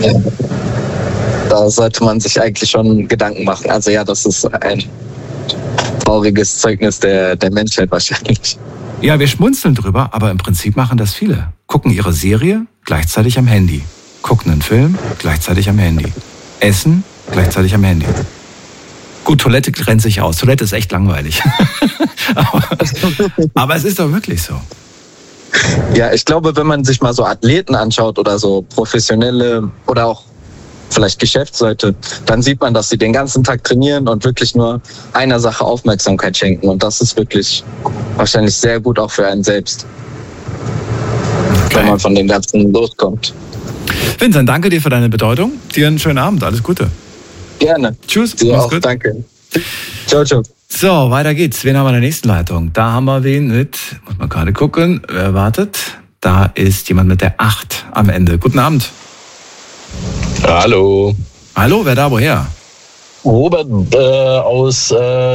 Da sollte man sich eigentlich schon Gedanken machen. Also ja, das ist ein trauriges Zeugnis der Menschheit wahrscheinlich. Ja, wir schmunzeln drüber, aber im Prinzip machen das viele. Gucken ihre Serie gleichzeitig am Handy. Gucken einen Film gleichzeitig am Handy. Essen gleichzeitig am Handy. Gut, Toilette trennt sich aus. Toilette ist echt langweilig. aber es ist doch wirklich so. Ja, ich glaube, wenn man sich mal so Athleten anschaut oder so professionelle oder auch vielleicht Geschäftsleute, dann sieht man, dass sie den ganzen Tag trainieren und wirklich nur einer Sache Aufmerksamkeit schenken. Und das ist wirklich wahrscheinlich sehr gut auch für einen selbst, wenn man von dem Ganzen loskommt. Vincent, danke dir für deine Bedeutung. Dir einen schönen Abend. Alles Gute. Gerne. Tschüss. Dir auch. Gut. Danke. Ciao, ciao. So, weiter geht's. Wen haben wir in der nächsten Leitung? Da haben wir wen mit, muss man gerade gucken, wer wartet? Da ist jemand mit der 8 am Ende. Guten Abend. Hallo. Hallo, wer da, woher? Robert aus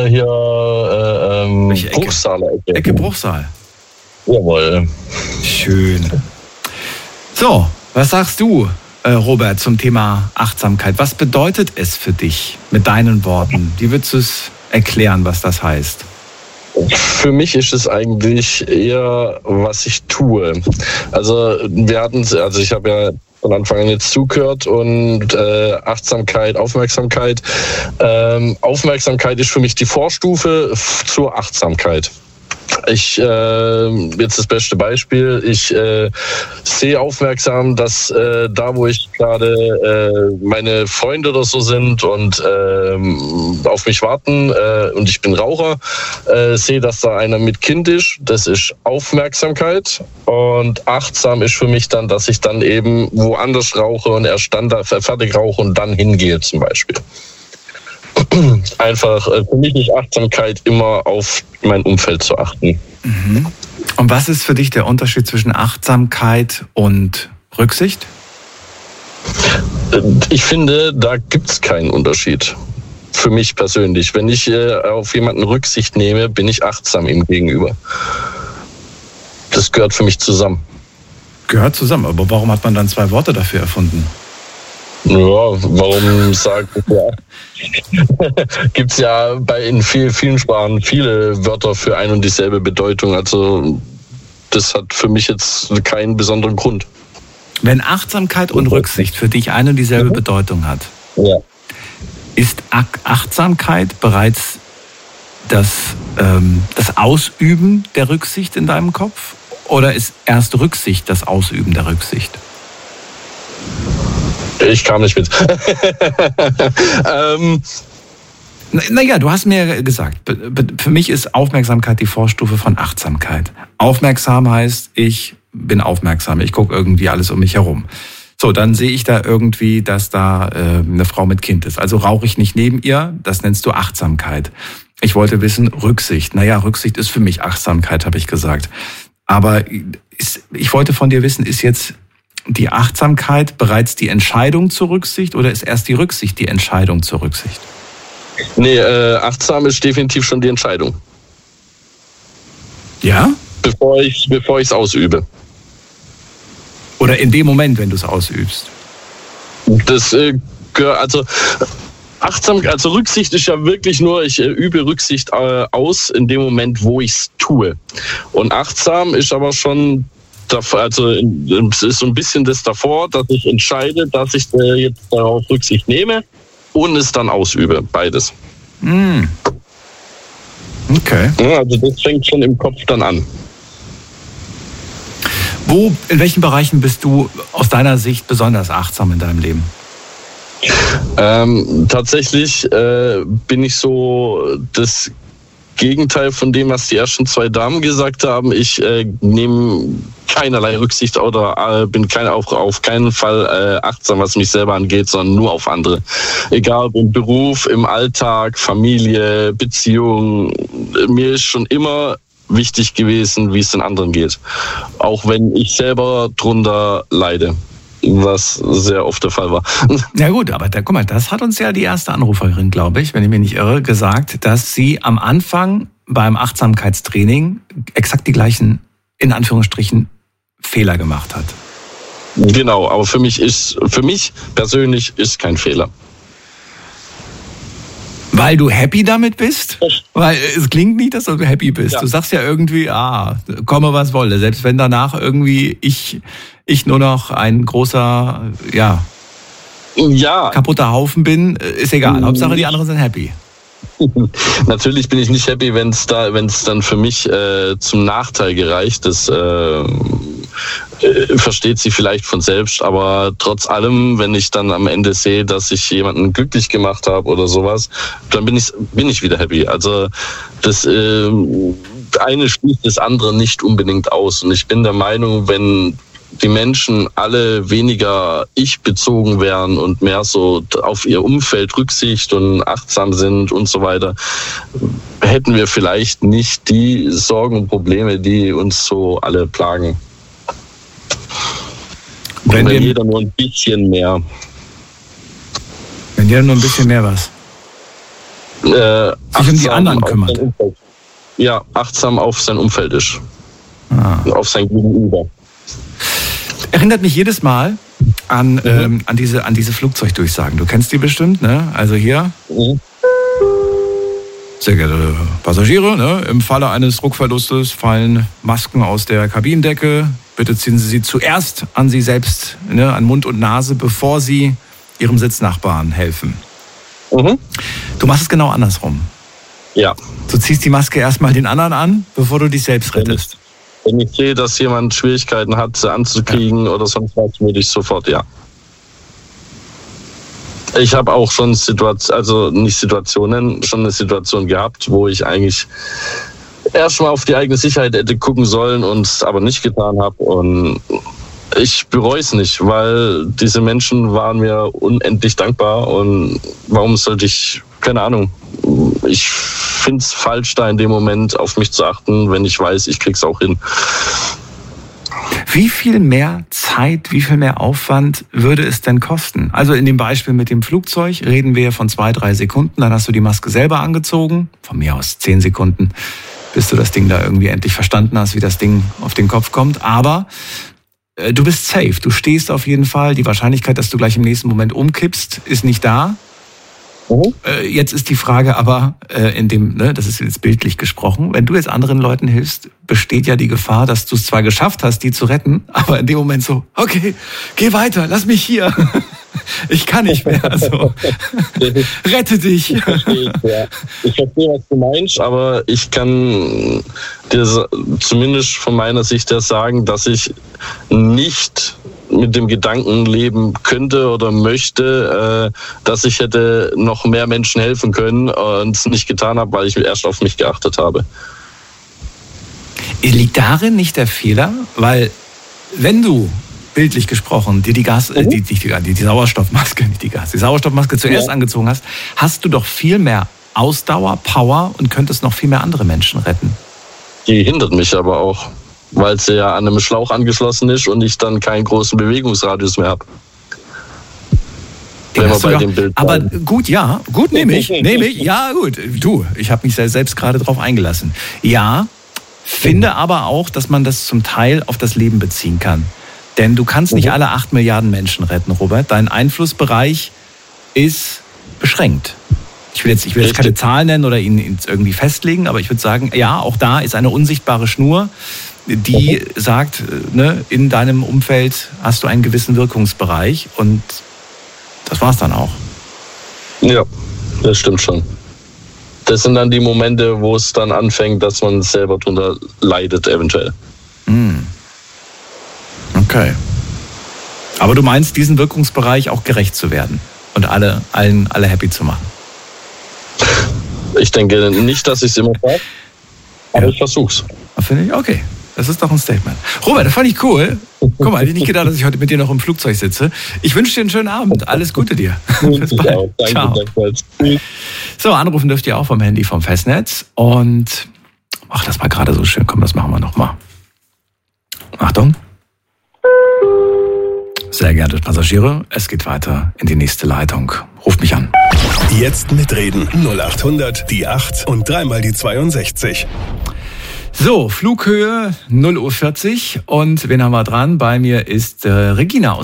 Bruchsal. Ecke Bruchsal. Jawohl. Schön. So, was sagst du, Robert, zum Thema Achtsamkeit? Was bedeutet es für dich mit deinen Worten? Wie würdest du es erklären, was das heißt? Für mich ist es eigentlich eher, was ich tue. Also ich habe ja von Anfang an jetzt zugehört und Achtsamkeit, Aufmerksamkeit. Aufmerksamkeit ist für mich die Vorstufe zur Achtsamkeit. Jetzt das beste Beispiel, ich sehe aufmerksam, dass da, wo ich gerade meine Freunde oder so sind und auf mich warten und ich bin Raucher, sehe, dass da einer mit Kind ist, das ist Aufmerksamkeit, und achtsam ist für mich dann, dass ich dann eben woanders rauche und erst dann fertig rauche und dann hingehe zum Beispiel. Einfach, für mich ist Achtsamkeit immer auf mein Umfeld zu achten. Mhm. Und was ist für dich der Unterschied zwischen Achtsamkeit und Rücksicht? Ich finde, da gibt es keinen Unterschied. Für mich persönlich. Wenn ich auf jemanden Rücksicht nehme, bin ich achtsam ihm gegenüber. Das gehört für mich zusammen. Gehört zusammen, aber warum hat man dann 2 Worte dafür erfunden? Ja, warum sagt ja? Gibt es ja in vielen Sprachen viele Wörter für ein und dieselbe Bedeutung. Also das hat für mich jetzt keinen besonderen Grund. Wenn Achtsamkeit und Rücksicht für dich eine und dieselbe Bedeutung hat, ja, ist Achtsamkeit bereits das Ausüben der Rücksicht in deinem Kopf? Oder ist erst Rücksicht das Ausüben der Rücksicht? Ich kam nicht mit. Naja, du hast mir gesagt, für mich ist Aufmerksamkeit die Vorstufe von Achtsamkeit. Aufmerksam heißt, ich bin aufmerksam, ich gucke irgendwie alles um mich herum. So, dann sehe ich da irgendwie, dass da eine Frau mit Kind ist. Also rauche ich nicht neben ihr, das nennst du Achtsamkeit. Ich wollte wissen, Rücksicht. Naja, Rücksicht ist für mich Achtsamkeit, habe ich gesagt. Aber ich wollte von dir wissen, ist jetzt die Achtsamkeit bereits die Entscheidung zur Rücksicht oder ist erst die Rücksicht die Entscheidung zur Rücksicht? Nee, achtsam ist definitiv schon die Entscheidung. Ja? Bevor ich es ausübe. Oder in dem Moment, wenn du es ausübst? Das gehört, also Rücksicht ist ja wirklich nur, ich übe Rücksicht aus in dem Moment, wo ich es tue. Und achtsam ist aber schon, es ist so ein bisschen das davor, dass ich entscheide, dass ich jetzt darauf Rücksicht nehme und es dann ausübe, beides. Mm. Okay. Ja, also das fängt schon im Kopf dann an. In welchen Bereichen bist du aus deiner Sicht besonders achtsam in deinem Leben? Tatsächlich bin ich so das Gegenteil von dem, was die ersten 2 Damen gesagt haben. Ich nehme keinerlei Rücksicht oder bin auf keinen Fall achtsam, was mich selber angeht, sondern nur auf andere. Egal ob im Beruf, im Alltag, Familie, Beziehung. Mir ist schon immer wichtig gewesen, wie es den anderen geht. Auch wenn ich selber drunter leide. Was sehr oft der Fall war. Ja gut, aber guck mal, das hat uns ja die erste Anruferin, glaube ich, wenn ich mich nicht irre, gesagt, dass sie am Anfang beim Achtsamkeitstraining exakt die gleichen, in Anführungsstrichen, Fehler gemacht hat. Genau, aber für mich persönlich ist kein Fehler. Weil du happy damit bist? Weil es klingt nicht, dass du happy bist. Ja. Du sagst ja irgendwie, komme was wolle. Selbst wenn danach irgendwie ich nur noch ein großer, kaputter Haufen bin, ist egal. Hauptsache die anderen sind happy. Natürlich bin ich nicht happy, wenn es dann für mich zum Nachteil gereicht. Das versteht sie vielleicht von selbst, aber trotz allem, wenn ich dann am Ende sehe, dass ich jemanden glücklich gemacht habe oder sowas, dann bin ich wieder happy. Also das eine schließt das andere nicht unbedingt aus. Und ich bin der Meinung, wenn die Menschen alle weniger ich-bezogen wären und mehr so auf ihr Umfeld Rücksicht und achtsam sind und so weiter, hätten wir vielleicht nicht die Sorgen und Probleme, die uns so alle plagen. Wenn jeder nur ein bisschen mehr. Wenn jeder nur ein bisschen mehr was. Sich um die anderen kümmert. Ja, achtsam auf sein Umfeld ist. Auf sein Gegenüber. Erinnert mich jedes Mal an diese Flugzeugdurchsagen. Du kennst die bestimmt, ne? Also hier. Sehr geehrte Passagiere, ne? Im Falle eines Druckverlustes fallen Masken aus der Kabinendecke. Bitte ziehen Sie sie zuerst an Sie selbst, ne? An Mund und Nase, bevor Sie Ihrem Sitznachbarn helfen. Du machst es genau andersrum. Ja. Du ziehst die Maske erstmal den anderen an, bevor du dich selbst rettest. Wenn ich sehe, dass jemand Schwierigkeiten hat, sie anzukriegen oder sonst was, würde ich sofort, ja. Ich habe auch schon schon eine Situation gehabt, wo ich eigentlich erstmal auf die eigene Sicherheit hätte gucken sollen und es aber nicht getan habe. Und ich bereue es nicht, weil diese Menschen waren mir unendlich dankbar. Und warum sollte ich, keine Ahnung, ich finde es falsch, da in dem Moment auf mich zu achten, wenn ich weiß, ich krieg's auch hin. Wie viel mehr Zeit, wie viel mehr Aufwand würde es denn kosten? Also in dem Beispiel mit dem Flugzeug reden wir von 2-3 Sekunden, dann hast du die Maske selber angezogen, von mir aus 10 Sekunden, bis du das Ding da irgendwie endlich verstanden hast, wie das Ding auf den Kopf kommt. Aber du bist safe, du stehst auf jeden Fall. Die Wahrscheinlichkeit, dass du gleich im nächsten Moment umkippst, ist nicht da. Jetzt ist die Frage aber, das ist jetzt bildlich gesprochen, wenn du jetzt anderen Leuten hilfst, besteht ja die Gefahr, dass du es zwar geschafft hast, die zu retten, aber in dem Moment so, okay, geh weiter, lass mich hier. Ich kann nicht mehr. So. Rette dich. Ich verstehe, was du meinst, aber ich kann dir zumindest von meiner Sicht her sagen, dass ich nicht mit dem Gedanken leben könnte oder möchte, dass ich hätte noch mehr Menschen helfen können und es nicht getan habe, weil ich erst auf mich geachtet habe. Liegt darin nicht der Fehler? Weil wenn du, bildlich gesprochen, dir die Sauerstoffmaske zuerst angezogen hast, hast du doch viel mehr Ausdauer, Power und könntest noch viel mehr andere Menschen retten. Die hindert mich aber auch, weil sie ja an einem Schlauch angeschlossen ist und ich dann keinen großen Bewegungsradius mehr habe. Wenn wir bei dem Bild aber gut, nehme ich. Ja, gut. Ich habe mich selbst gerade drauf eingelassen. Ja, finde aber auch, dass man das zum Teil auf das Leben beziehen kann. Denn du kannst nicht alle 8 Milliarden Menschen retten, Robert. Dein Einflussbereich ist beschränkt. Ich will jetzt keine Zahlen nennen oder ihn irgendwie festlegen, aber ich würde sagen, ja, auch da ist eine unsichtbare Schnur, die sagt, ne, in deinem Umfeld hast du einen gewissen Wirkungsbereich und das war's dann auch. Ja, das stimmt schon. Das sind dann die Momente, wo es dann anfängt, dass man selber drunter leidet, eventuell. Okay. Aber du meinst, diesen Wirkungsbereich auch gerecht zu werden und alle happy zu machen? Ich denke nicht, dass ich es immer sage, aber ich versuch's. Finde ich, okay. Das ist doch ein Statement. Robert, das fand ich cool. Guck mal, hätte ich nicht gedacht, dass ich heute mit dir noch im Flugzeug sitze. Ich wünsche dir einen schönen Abend. Alles Gute dir. Bis bald. Ciao. So, anrufen dürft ihr auch vom Handy vom Festnetz. Und ach, das war gerade so schön. Komm, das machen wir nochmal. Achtung. Sehr geehrte Passagiere, es geht weiter in die nächste Leitung. Ruft mich an. Jetzt mitreden. 0800 die 8 und dreimal die 62. So, Flughöhe 0:40 Uhr und wen haben wir dran? Bei mir ist Regina aus